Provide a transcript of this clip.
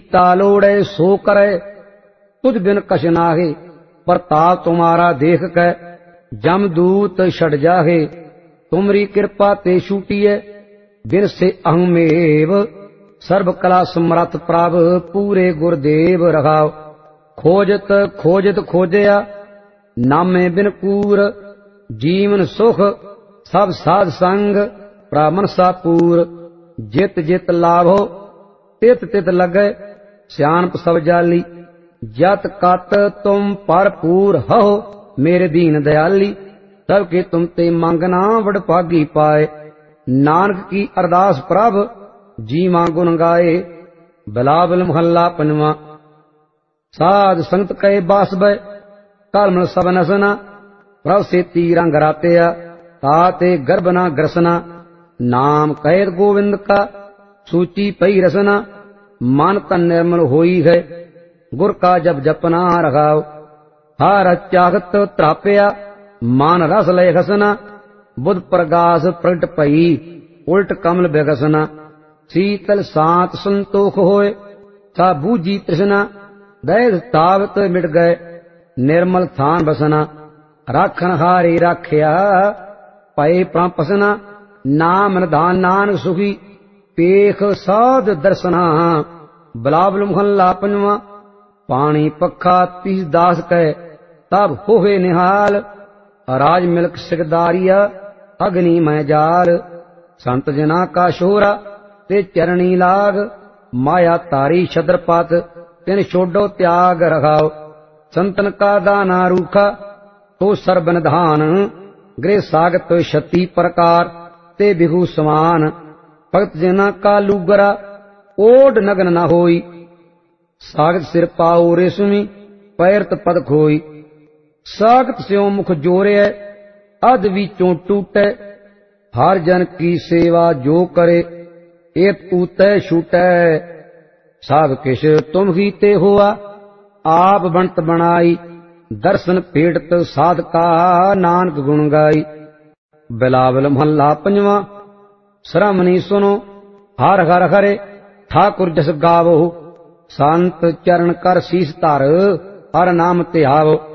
कीता लोड़े सो करे, तुझ बिन कछ नाहे। प्रताप तुम्हारा देख कै जमदूत छड़ जाहे। तुमरी कृपा ते छूटिए बिन से अहमेव। सर्व कला समरथ प्रभ पूरे गुरदेव रखाओ। खोजत खोजत खोजया नामे बिन कूर। जीवन सुख सब साध संग ब्राह्मण सापूर। जित जित लाभो तित तित लगे, सियाणप सब जाली। जत कत तुम भरपूर हो मेरे दीन दयाली। सबके तुम ते मंगना वडभागी पाए। नानक की अरदास प्रभ जीवा गुण गाए। बिलावल महला पंजवा। साध संगत कहे बास बै, कलमल सब नसना। प्रभ से रंग रातया, ताते गर्भ ना ग्रसना। नाम कहत गोविंद का सूची पई रसना। मन तन निर्मल होई है, गुर का जब जपना रखाओ। हर चाहत त्रापया, मान रस लय खसना। बुध प्रगास प्रगट पई, उल्ट कमल बेगसना। शीतल सांत संतोख होए, सा बूझी तृष्णा। दैध तावत मिट गए, निर्मल थान बसना। राखन हारे राख्या, पए पसना। नाम निधान नानक सुखी, पेख साध दर्शना। बिलावल महला पंजवा। पानी पखा तीस दास कै, तब होए निहाल। राज मिल्क सिकदारिया, अग्नि मैं जाल। संत जना का शोरा, ते चरणी लाग। माया तारी छद्रपत, तिन छोड़ो त्याग रखाओ। संतन का दाना रूखा, तो सर्ब निधान। गृह सागत छत्ती प्रकार, ते बिहु समान। भगत जना का लूगरा, ओड नगन न होई। सागत सिर पाओ रेशमी, पैरत पद खोई। सागत स्यों मुख जोरे, अध विचों टूटे। हर जन की सेवा जो करे, एक ऊते छूटे। सब किश तुम ही ते हुआ, आप बनत बनाई। दर्शन पेटत साधका, नानक गुण गाई। बिलावल महला पंजवा। श्रमणी सुनो, हर हर हरे ठाकुर जस गावो। संत चरण कर शीस धर, हर नाम ध्यावो।